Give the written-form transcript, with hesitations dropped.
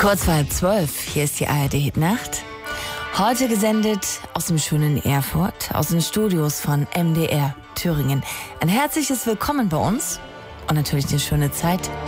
Kurz vor 11:30, hier ist die ARD Hitnacht. Heute gesendet aus dem schönen Erfurt, aus den Studios von MDR Thüringen. Ein herzliches Willkommen bei uns und natürlich eine schöne Zeit